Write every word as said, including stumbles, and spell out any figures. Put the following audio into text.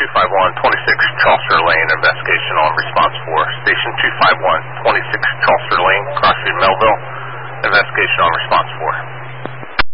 two five one, twenty-six Chaucer Lane, investigation on response for. Station two five one, twenty-six Chaucer Lane, Cross Street, Melville, investigation on response for.